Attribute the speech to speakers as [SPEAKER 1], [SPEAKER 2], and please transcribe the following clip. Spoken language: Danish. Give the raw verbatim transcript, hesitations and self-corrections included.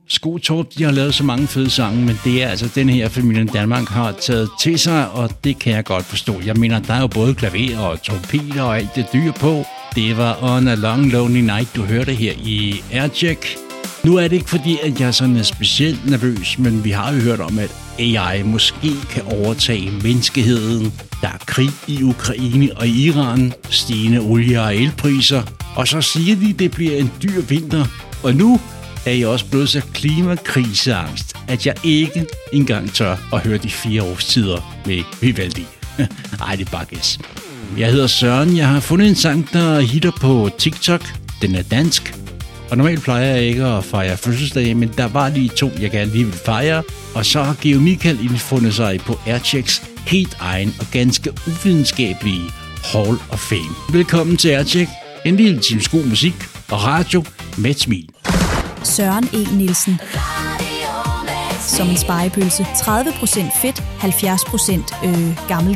[SPEAKER 1] Skotorp, de har lavet så mange fede sange, men det er altså den her, familien Danmark har taget til sig, og det kan jeg godt forstå. Jeg mener, der er jo både klaver og trompeter og alt det dyr på. Det var On a Long Lonely Night, du hørte her i Aircheck. Nu er det ikke fordi, at jeg er sådan specielt nervøs, men vi har jo hørt om, at A I måske kan overtage menneskeheden. Der er krig i Ukraine og Iran, stigende olie- og elpriser, og så siger de, at det bliver en dyr vinter. Og nu er jeg også blevet så klimakriseangst, at jeg ikke engang tør at høre de fire årstider med Vivaldi. Ej, det er bare gæs. Jeg hedder Søren. Jeg har fundet en sang, der hitter på TikTok. Den er dansk. Og normalt plejer jeg ikke at fejre fødselsdag, men der var lige to, jeg gerne lige vil fejre. Og så har Geo Michael indfundet sig på Airchecks helt egen og ganske uvidenskabelige Hall of Fame. Velkommen til Aircheck. En lille times god musik og radio med et smil.
[SPEAKER 2] Søren E. Nielsen. Som en spegepølse. tredive procent fedt, halvfjerds procent øh, gammel